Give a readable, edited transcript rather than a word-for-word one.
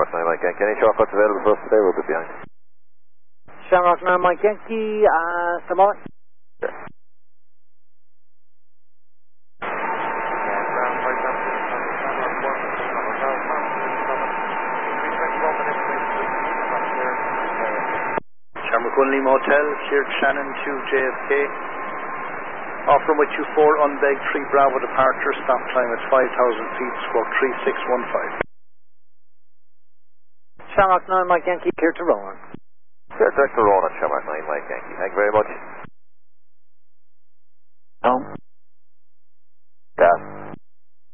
Shamrock 9 Mike Yankee. Any shortcuts available for us today? We'll be behind. Shamrock 9 Mike Yankee, stand by. Sure. Shamrock 1 Lima Hotel, cleared Shannon to JFK. Off runway 24, unbeg 3 Bravo departure, stop climb at 5,000 feet, squawk 3615. Shamrock 9 Mike Yankee, clear to roll on. Clear direct to roll on Shamrock 9 Mike Yankee. Thank you very much.